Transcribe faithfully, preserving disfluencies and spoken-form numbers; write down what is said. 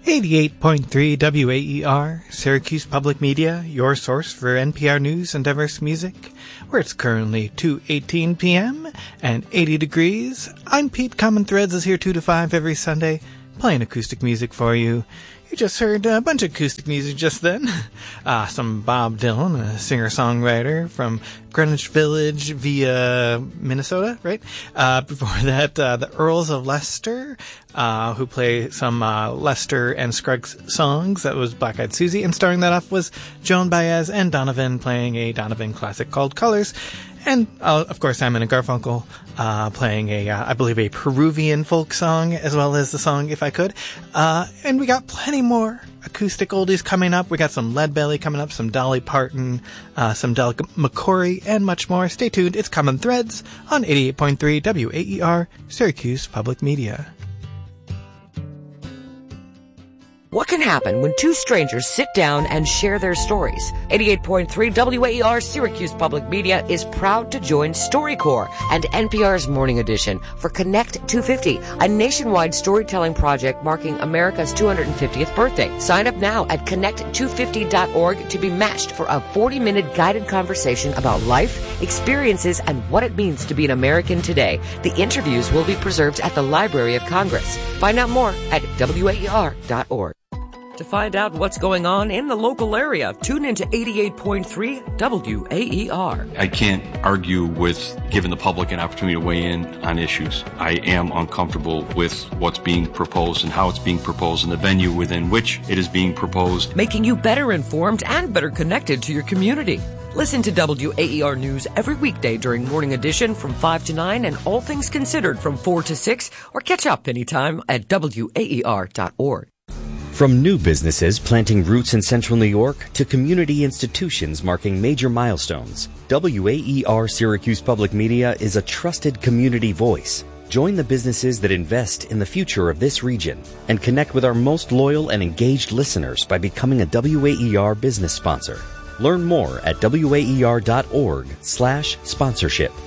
eighty-eight point three W A E R, Syracuse Public Media, your source for N P R news and diverse music, where it's currently two eighteen p.m. and eighty degrees. I'm Pete. Common Threads is here two to five every Sunday, playing acoustic music for you. You just heard a bunch of acoustic music just then. Uh, some Bob Dylan, a singer-songwriter from Greenwich Village via Minnesota, right? Uh, before that, uh, the Earls of Leicester, uh, who play some uh, Lester and Scruggs songs. That was Black Eyed Susie. And starting that off was Joan Baez and Donovan playing a Donovan classic called Colors. And, uh, of course, Simon and Garfunkel uh, playing a, uh, I believe, a Peruvian folk song, as well as the song If I Could. Uh, and we got plenty more acoustic oldies coming up. We got some Leadbelly coming up, some Dolly Parton, uh, some Del McCoury, and much more. Stay tuned. It's Common Threads on eighty-eight point three W A E R, Syracuse Public Media. What can happen when two strangers sit down and share their stories? eighty-eight point three W A E R Syracuse Public Media is proud to join StoryCorps and N P R's Morning Edition for Connect two fifty, a nationwide storytelling project marking America's two hundred fiftieth birthday. Sign up now at connect two fifty dot org to be matched for a forty-minute guided conversation about life, experiences, and what it means to be an American today. The interviews will be preserved at the Library of Congress. Find out more at W A E R dot org. To find out what's going on in the local area, tune into eighty-eight point three W A E R. I can't argue with giving the public an opportunity to weigh in on issues. I am uncomfortable with what's being proposed and how it's being proposed and the venue within which it is being proposed. Making you better informed and better connected to your community. Listen to W A E R News every weekday during Morning Edition from five to nine and All Things Considered from four to six, or catch up anytime at W A E R dot org. From new businesses planting roots in central New York to community institutions marking major milestones, W A E R Syracuse Public Media is a trusted community voice. Join the businesses that invest in the future of this region and connect with our most loyal and engaged listeners by becoming a W A E R business sponsor. Learn more at W A E R dot org slash sponsorship.